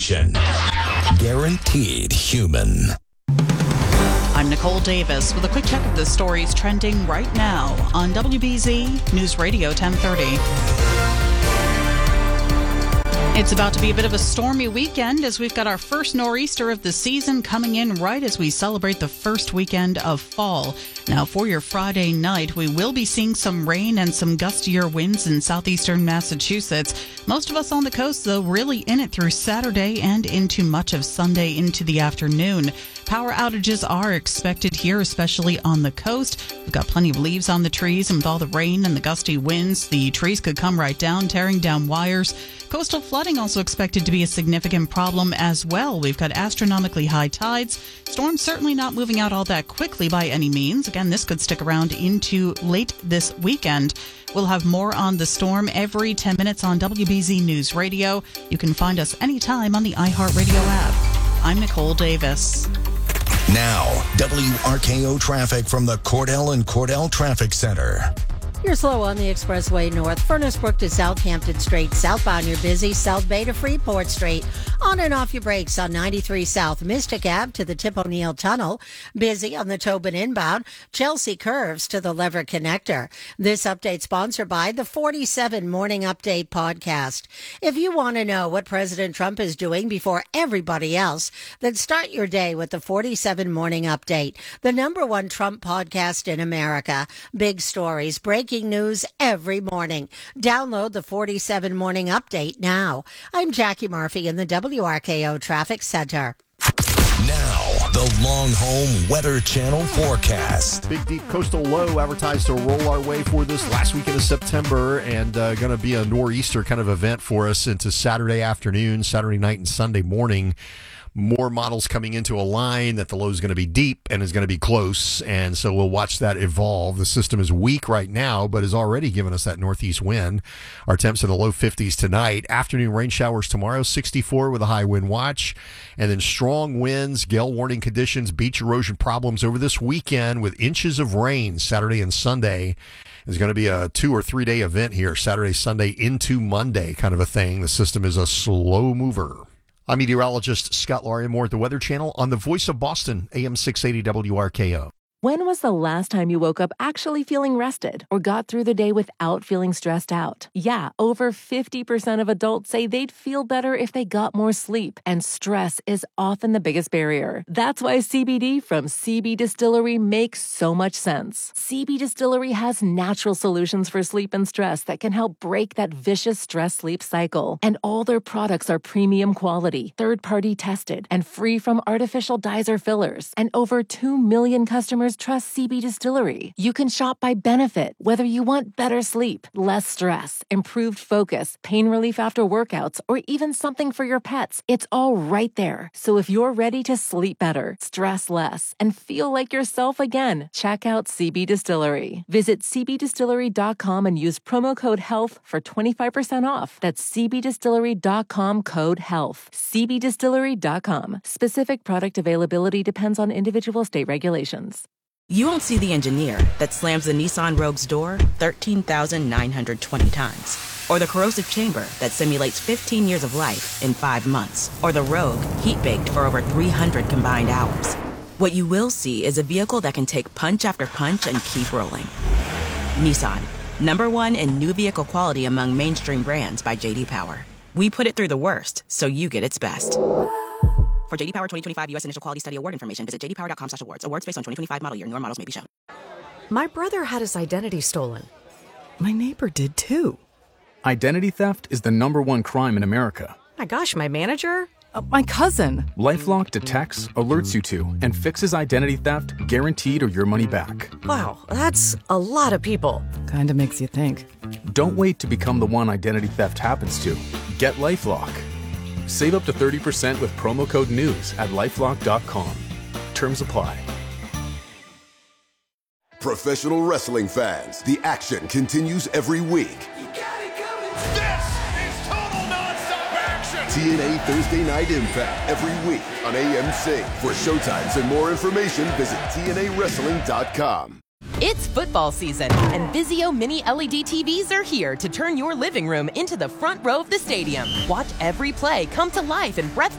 station. Guaranteed human. I'm Nicole Davis with a quick check of the stories trending right now on WBZ News Radio 1030. It's about to be a bit of a stormy weekend as we've got our first nor'easter of the season coming in right as we celebrate the first weekend of fall. Now, for your Friday night, we will be seeing some rain and some gustier winds in southeastern Massachusetts. Most of us on the coast, though, really in it through Saturday and into much of Sunday into the afternoon. Power outages are expected here, especially on the coast. We've got plenty of leaves on the trees, and with all the rain and the gusty winds, the trees could come right down, tearing down wires. Coastal flooding also expected to be a significant problem as well. We've got astronomically high tides. Storms certainly not moving out all that quickly by any means. Again, this could stick around into late this weekend. We'll have more on the storm every 10 minutes on WBZ News Radio. You can find us anytime on the iHeartRadio app. I'm Nicole Davis. Now, WRKO traffic from the Cordell and Cordell Traffic Center. You're slow on the Expressway North, Furnace Brook to Southampton Street. Southbound, you're busy. South Bay to Freeport Street. On and off your brakes on 93 South Mystic Ave to the Tip O'Neill Tunnel. Busy on the Tobin inbound. Chelsea Curves to the Lever Connector. This update sponsored by the 47 Morning Update podcast. If you want to know what President Trump is doing before everybody else, then start your day with the 47 Morning Update, the #1 Trump podcast in America. Big stories, breaking news every morning. Download the 47 Morning Update now. I'm Jackie Murphy in the WRKO Traffic Center. Now, the Long Home Weather Channel forecast. Big deep coastal low advertised to roll our way for this last weekend of September, and going to be a nor'easter kind of event for us into Saturday afternoon, Saturday night, and Sunday morning. More models coming into a line that the low is going to be deep and is going to be close, and so we'll watch that evolve. The system is weak right now, but has already given us that northeast wind. Our temps in the low 50s tonight. Afternoon rain showers tomorrow, 64 with a high wind watch, and then strong winds, gale warning conditions, beach erosion problems over this weekend with inches of rain Saturday and Sunday. It's going to be a 2 or 3 day event here, Saturday, Sunday into Monday kind of a thing. The system is a slow mover. I'm meteorologist Scott Larimore at the Weather Channel on the Voice of Boston, AM 680 WRKO. When was the last time you woke up actually feeling rested or got through the day without feeling stressed out? Yeah, over 50% of adults say they'd feel better if they got more sleep, and stress is often the biggest barrier. That's why CBD from CB Distillery makes so much sense. CB Distillery has natural solutions for sleep and stress that can help break that vicious stress-sleep cycle. And all their products are premium quality, third-party tested, and free from artificial dyes or fillers. And over 2 million customers trust CB Distillery. You can shop by benefit, whether you want better sleep, less stress, improved focus, pain relief after workouts, or even something for your pets. It's all right there. So if you're ready to sleep better, stress less, and feel like yourself again, check out CB Distillery. Visit cbdistillery.com and use promo code HEALTH for 25% off. That's cbdistillery.com code HEALTH. cbdistillery.com. Specific product availability depends on individual state regulations. You won't see the engineer that slams the Nissan Rogue's door 13,920 times. Or the corrosive chamber that simulates 15 years of life in 5 months. Or the Rogue heat-baked for over 300 combined hours. What you will see is a vehicle that can take punch after punch and keep rolling. Nissan, #1 in new vehicle quality among mainstream brands by J.D. Power. We put it through the worst, so you get its best. For J.D. Power 2025 U.S. Initial Quality Study Award information, visit jdpower.com/awards. Awards based on 2025 model year. Newer models may be shown. My brother had his identity stolen. My neighbor did too. Identity theft is the #1 crime in America. My gosh, my manager? My cousin. LifeLock detects, alerts you to, and fixes identity theft guaranteed or your money back. Wow, that's a lot of people. Kinda makes you think. Don't wait to become the one identity theft happens to. Get LifeLock. Save up to 30% with promo code NEWS at LifeLock.com. Terms apply. Professional wrestling fans, the action continues every week. This is total non-stop action! TNA Thursday Night Impact every week on AMC. For showtimes and more information, visit TNAWrestling.com. It's football season, and Vizio Mini LED TVs are here to turn your living room into the front row of the stadium. Watch every play come to life in breathtaking